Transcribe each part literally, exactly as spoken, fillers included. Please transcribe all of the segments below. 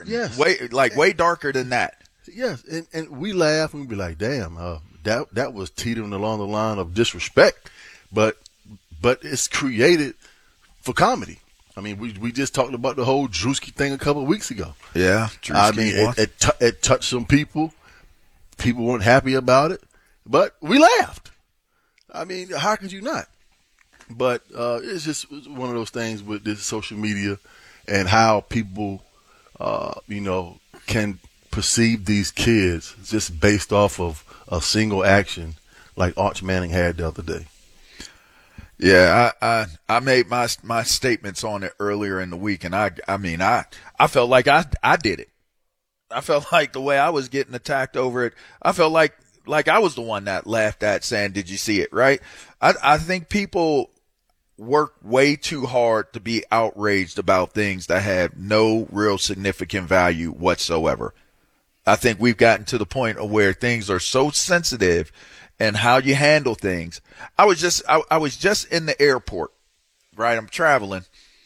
Yes. Way like way darker than that. Yes, and, and we laugh and we be like, damn, uh, that that was teetering along the line of disrespect, but but it's created for comedy. I mean, we we just talked about the whole Drewski thing a couple of weeks ago. Yeah, Drewski I mean, it, it, t- it touched some people. People weren't happy about it, but we laughed. I mean, how could you not? But uh, it's just one of those things with this social media and how people, uh, you know, can perceive these kids just based off of a single action like Arch Manning had the other day. Yeah, I, I I made my my statements on it earlier in the week, and I I mean I I felt like I I did it. I felt like the way I was getting attacked over it, I felt like like I was the one that laughed at saying, "Did you see it?" Right? I I think people work way too hard to be outraged about things that have no real significant value whatsoever. I think we've gotten to the point of where things are so sensitive and how you handle things. I was just, I, I was just in the airport, right? I'm traveling,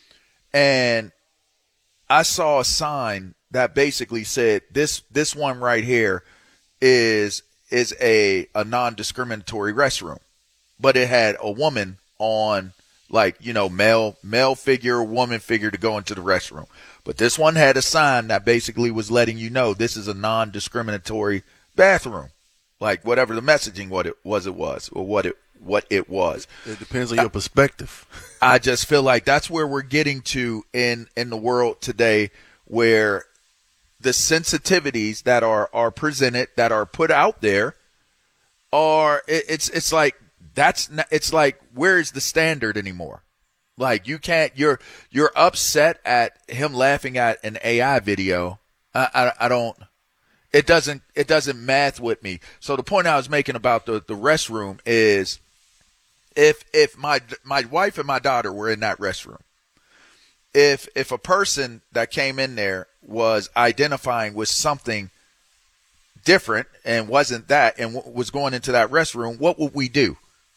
and I saw a sign that basically said, this, this one right here is, is a, a non-discriminatory restroom, but it had a woman on, like, you know, male, male figure, woman figure to go into the restroom. But this one had a sign that basically was letting you know this is a non-discriminatory bathroom. Like whatever the messaging what it was it was or what it what it was. It depends on your perspective. I just feel like that's where we're getting to in, in the world today, where the sensitivities that are, are presented, that are put out there are it, it's it's like that's not, it's like, where is the standard anymore? Like, you can't, you're, you're upset at him laughing at an A I video. I, I, I don't, it doesn't, it doesn't math with me. So the point I was making about the, the restroom is if, if my, my wife and my daughter were in that restroom, if, if a person that came in there was identifying with something different and wasn't that and w- was going into that restroom, what would we do?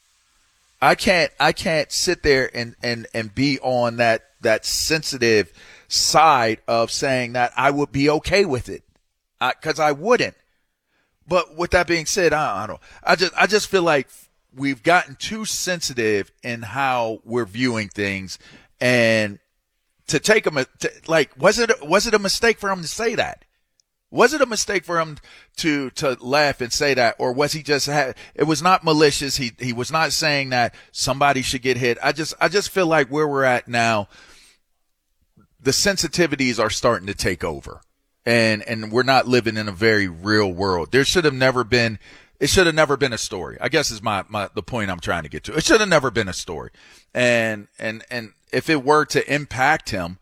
I can't I can't sit there and, and, and be on that, that sensitive side of saying that I would be okay with it, because I, I wouldn't. But with that being said, I, I don't. I just I just feel like we've gotten too sensitive in how we're viewing things, and to take them like was it was it a mistake for him to say that? Was it a mistake for him to, to laugh and say that, or was he just, ha- it was not malicious. He, he was not saying that somebody should get hit. I just, I just feel like where we're at now, the sensitivities are starting to take over, and, and we're not living in a very real world. There should have never been, it should have never been a story, I guess is my, my, the point I'm trying to get to. It should have never been a story. And, and, and if it were to impact him,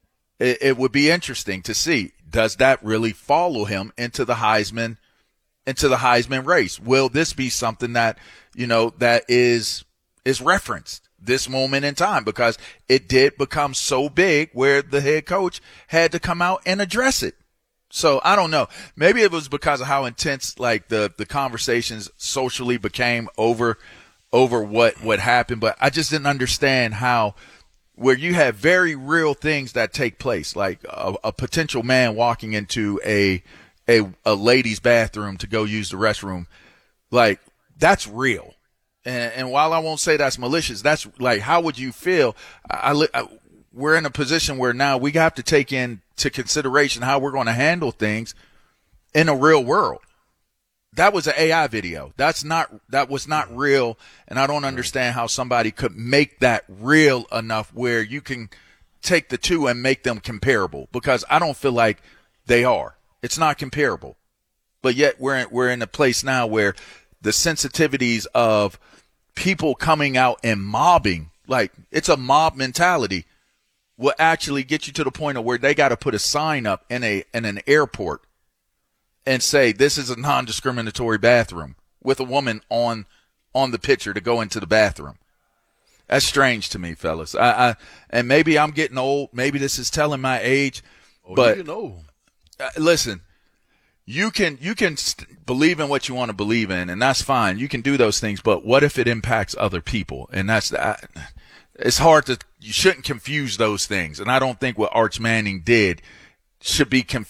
it, it would be interesting to see. Does that really follow him into the Heisman, into the Heisman race? Will this be something that, you know, that is, is referenced this moment in time? Because it did become so big where the head coach had to come out and address it. So I don't know. Maybe it was because of how intense, like, the, the conversations socially became over, over what, what happened. But I just didn't understand how, where you have very real things that take place, like a, a potential man walking into a, a, a lady's bathroom to go use the restroom. Like, that's real. And, and while I won't say that's malicious, that's like, how would you feel? I, I, we're in a position where now we have to take into consideration how we're going to handle things in a real world. That was an A I video. That's not, that was not real. And I don't understand how somebody could make that real enough where you can take the two and make them comparable, because I don't feel like they are. It's not comparable. But yet we're in, we're in a place now where the sensitivities of people coming out and mobbing, like it's a mob mentality, will actually get you to the point of where they got to put a sign up in a, in an airport and say, this is a non-discriminatory bathroom, with a woman on on the picture to go into the bathroom. That's strange to me, fellas. I, I and maybe I'm getting old. Maybe this is telling my age. Oh, but you know. uh, listen, you can you can st- believe in what you want to believe in, and that's fine. You can do those things. But what if it impacts other people? And that's I, it's hard to. You shouldn't confuse those things. And I don't think what Arch Manning did should be confused